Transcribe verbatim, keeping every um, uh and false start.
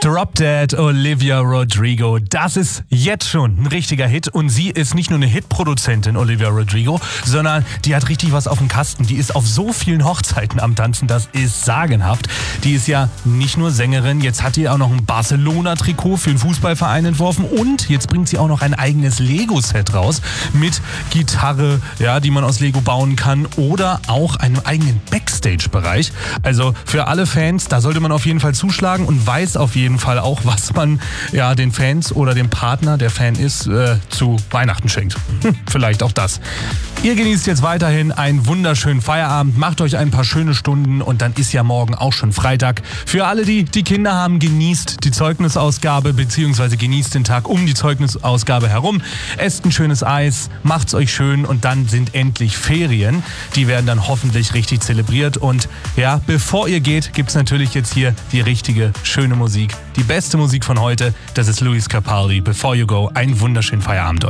Drop Dead, Olivia Rodrigo. Das ist jetzt schon ein richtiger Hit. Und sie ist nicht nur eine Hitproduzentin, Olivia Rodrigo, sondern die hat richtig was auf dem Kasten. Die ist auf so vielen Hochzeiten am Tanzen, das ist sagenhaft. Die ist ja nicht nur Sängerin, jetzt hat die auch noch ein Barcelona-Trikot für einen Fußballverein entworfen. Und jetzt bringt sie auch noch ein eigenes Lego-Set raus mit Gitarre, ja, die man aus Lego bauen kann. Oder auch einem eigenen Backstage-Bereich. Also für alle Fans, da sollte man auf jeden Fall zuschlagen und weiß auf jeden Fall auch, was man ja den Fans oder dem Partner, der Fan ist, äh, zu Weihnachten schenkt. Hm, vielleicht auch das. Ihr genießt jetzt weiterhin einen wunderschönen Feierabend, macht euch ein paar schöne Stunden und dann ist ja morgen auch schon Freitag. Für alle, die die Kinder haben, genießt die Zeugnisausgabe bzw. genießt den Tag um die Zeugnisausgabe herum. Esst ein schönes Eis, macht's euch schön und dann sind endlich Ferien. Die werden dann hoffentlich richtig zelebriert und ja, bevor ihr geht, gibt's natürlich jetzt hier die richtige, schöne Musik. Die beste Musik von heute, das ist Lewis Capaldi, Before You Go. Einen wunderschönen Feierabend.